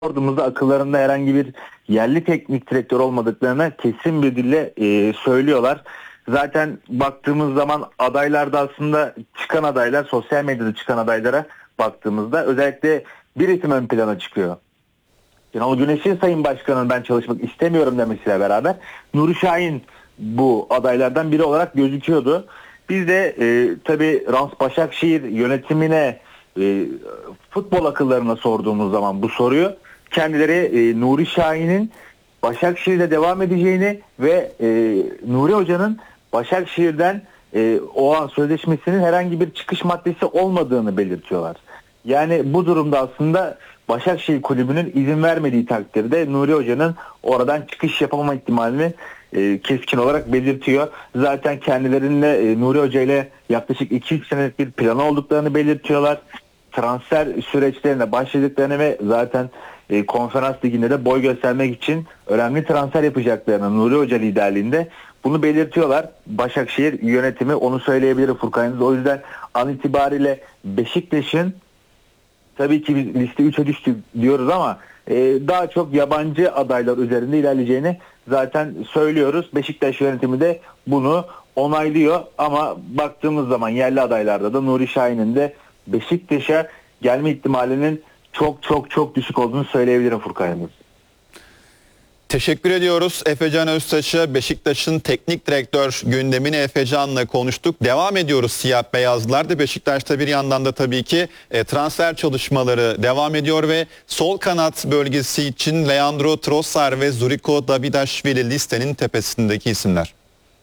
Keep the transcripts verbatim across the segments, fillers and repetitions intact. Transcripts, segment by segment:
Ordumuzda akıllarında herhangi bir yerli teknik direktör olmadıklarını kesin bir dille e, söylüyorlar. Zaten baktığımız zaman adaylarda aslında çıkan adaylar, sosyal medyada çıkan adaylara baktığımızda özellikle bir isim ön plana çıkıyor. Şenol Güneş'in Sayın Başkan'ın ben çalışmak istemiyorum demesiyle beraber Nuri Şahin bu adaylardan biri olarak gözüküyordu. Biz de e, tabii Rams Başakşehir yönetimine e, futbol akıllarına sorduğumuz zaman bu soruyu kendileri e, Nuri Şahin'in Başakşehir'de devam edeceğini ve e, Nuri Hoca'nın Başakşehir'den e, o an sözleşmesinin herhangi bir çıkış maddesi olmadığını belirtiyorlar. Yani bu durumda aslında Başakşehir Kulübü'nün izin vermediği takdirde Nuri Hoca'nın oradan çıkış yapamama ihtimalini e, keskin olarak belirtiyor. Zaten kendilerinle e, Nuri Hoca ile yaklaşık iki üç senelik bir planı olduklarını belirtiyorlar. Transfer süreçlerine başladıklarını ve zaten e, konferans liginde de boy göstermek için önemli transfer yapacaklarını Nuri Hoca liderliğinde bunu belirtiyorlar. Başakşehir yönetimi onu söyleyebilir Furkan. O yüzden an itibariyle Beşiktaş'ın tabii ki biz liste üçe düştük diyoruz ama e, daha çok yabancı adaylar üzerinde ilerleyeceğini zaten söylüyoruz. Beşiktaş yönetimi de bunu onaylıyor ama baktığımız zaman yerli adaylarda da Nuri Şahin'in de Beşiktaş'a gelme ihtimalinin çok çok çok düşük olduğunu söyleyebilirim Furkan. Teşekkür ediyoruz Efecan Öztaş'a. Beşiktaş'ın teknik direktör gündemini Efecan'la konuştuk. Devam ediyoruz siyah beyazlılar. Beşiktaş'ta bir yandan da tabii ki e, transfer çalışmaları devam ediyor ve sol kanat bölgesi için Leandro Trossard ve Zuriko Davidashvili listenin tepesindeki isimler.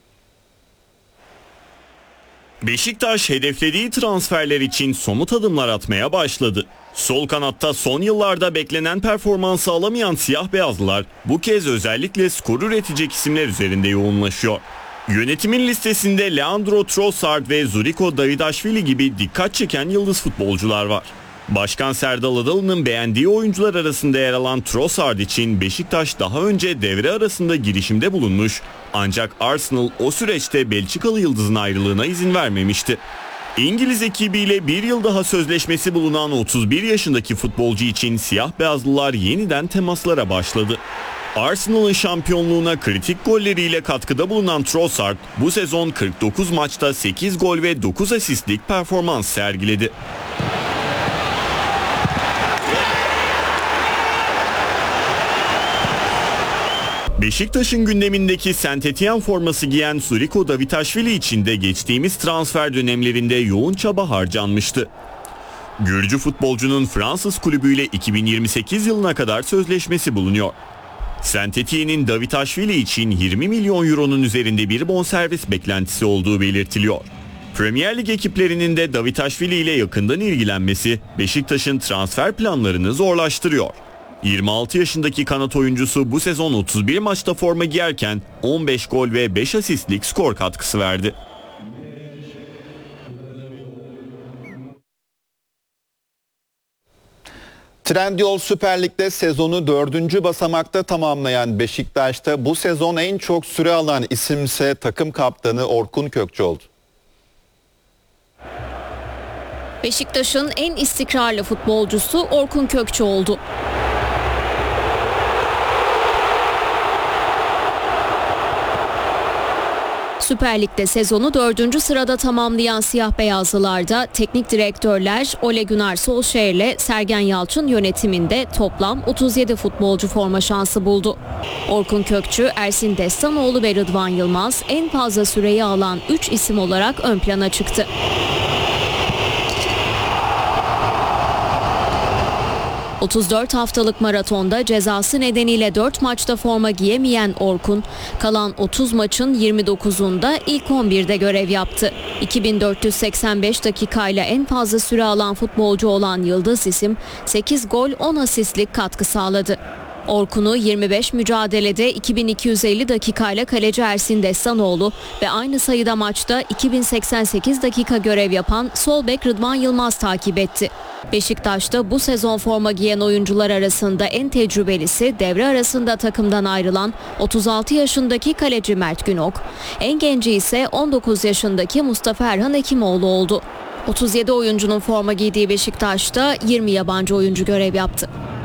Beşiktaş hedeflediği transferler için somut adımlar atmaya başladı. Sol kanatta son yıllarda beklenen performansı alamayan siyah beyazlılar bu kez özellikle skor üretecek isimler üzerinde yoğunlaşıyor. Yönetimin listesinde Leandro Trossard ve Zuriko Davidashvili gibi dikkat çeken yıldız futbolcular var. Başkan Serdal Adalı'nın beğendiği oyuncular arasında yer alan Trossard için Beşiktaş daha önce devre arasında girişimde bulunmuş, ancak Arsenal o süreçte Belçikalı yıldızın ayrılığına izin vermemişti. İngiliz ekibiyle bir yıl daha sözleşmesi bulunan otuz bir yaşındaki futbolcu için siyah beyazlılar yeniden temaslara başladı. Arsenal'ın şampiyonluğuna kritik golleriyle katkıda bulunan Trossard bu sezon kırk dokuz maçta sekiz gol ve dokuz asistlik performans sergiledi. Beşiktaş'ın gündemindeki Saint Etienne forması giyen Zuriko Davidashvili için de geçtiğimiz transfer dönemlerinde yoğun çaba harcanmıştı. Gürcü futbolcunun Fransız kulübüyle iki bin yirmi sekiz yılına kadar sözleşmesi bulunuyor. Saint Etienne'in Davidashvili için yirmi milyon euronun üzerinde bir bonservis beklentisi olduğu belirtiliyor. Premier Lig ekiplerinin de Davidashvili ile yakından ilgilenmesi Beşiktaş'ın transfer planlarını zorlaştırıyor. yirmi altı yaşındaki kanat oyuncusu bu sezon otuz bir maçta forma giyerken on beş gol ve beş asistlik skor katkısı verdi. Trendyol Süper Lig'de sezonu dördüncü basamakta tamamlayan Beşiktaş'ta bu sezon en çok süre alan isimse takım kaptanı Orkun Kökçü oldu. Beşiktaş'ın en istikrarlı futbolcusu Orkun Kökçü oldu. Süper Lig'de sezonu dördüncü sırada tamamlayan siyah beyazlılarda teknik direktörler Ole Gunnar Solskjaer ile Sergen Yalçın yönetiminde toplam otuz yedi futbolcu forma şansı buldu. Orkun Kökçü, Ersin Destanoğlu ve Rıdvan Yılmaz en fazla süreyi alan üç isim olarak ön plana çıktı. otuz dört haftalık maratonda cezası nedeniyle dört maçta forma giyemeyen Orkun, kalan otuz maçın yirmi dokuzunda ilk on birde görev yaptı. iki bin dört yüz seksen beş dakikayla en fazla süre alan futbolcu olan yıldız isim sekiz gol on asistlik katkı sağladı. Orkun'u yirmi beş mücadelede iki bin iki yüz elli dakikayla kaleci Ersin Destanoğlu ve aynı sayıda maçta iki bin seksen sekiz dakika görev yapan sol bek Rıdvan Yılmaz takip etti. Beşiktaş'ta bu sezon forma giyen oyuncular arasında en tecrübelisi devre arasında takımdan ayrılan otuz altı yaşındaki kaleci Mert Günok, en genci ise on dokuz yaşındaki Mustafa Erhan Hekimoğlu oldu. otuz yedi oyuncunun forma giydiği Beşiktaş'ta yirmi yabancı oyuncu görev yaptı.